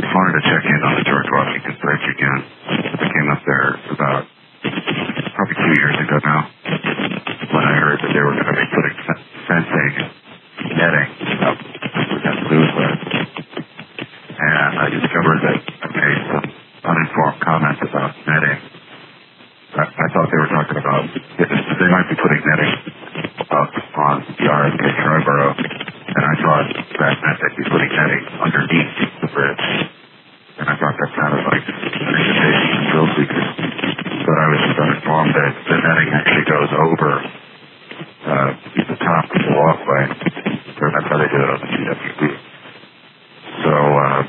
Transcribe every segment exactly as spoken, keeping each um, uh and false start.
just wanted to check in on the George Washington Bridge again. I came up there about probably two years ago now when I heard that they were going to be putting fencing, netting up that blues list. And I discovered that I made some uninformed comments about netting. I, I thought they were talking about, they might be putting netting up on the R S K Triborough, and I thought that meant they'd be putting netting underneath the bridge. And I thought that sounded like an invitation to thrill seekers. But I was uninformed that the netting actually goes over uh, the top of the walkway. So that's how they do it on the G W B. So uh,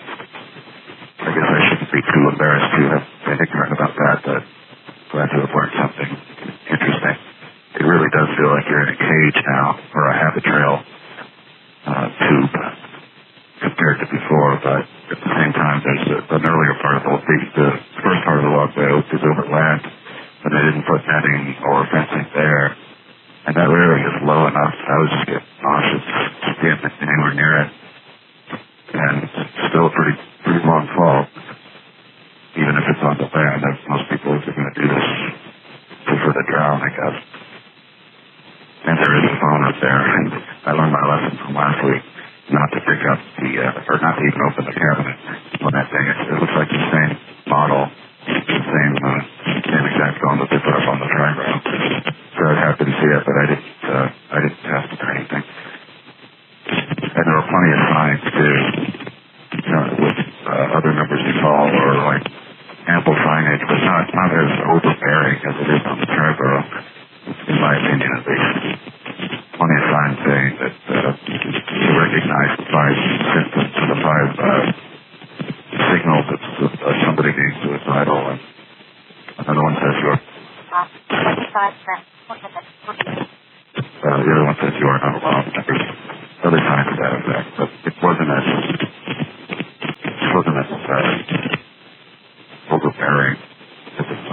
I guess I shouldn't be too embarrassed to have been ignorant about that, but glad to have learned something interesting. It really does feel like you're in a cage now, or a habit trail uh, tube compared to before, but at the same time, there's a, an earlier part of the, the, the first part of the walkway is over land, but they didn't put netting or fencing there, and that really is low enough. I was just getting nauseous just being anywhere near it, and it's still a pretty, pretty long fall, even if it's on the land. Most people, if they're going to do this, prefer to drown, I guess. And there is a phone up there, and I learned my lesson from last week, not to pick up the, uh, or not to even open the cabinet when that thing, it, it looks like the same model, the same, uh, same exact phone that they put up on the Triborough. So I happened to see it, but I didn't, uh, I didn't test it or anything. And there were plenty of signs, too, you know, with uh, other members of call, or like ample signage, but not, not as overbearing as it is on the Triborough, in my opinion at least. Plenty of signs saying that uh, you recognize the five symptoms, or the five uh, signals of, of uh, somebody being suicidal, and another one says you're uh, the other one says you are not alone. There's other signs of that effect, but it wasn't as it wasn't as uh,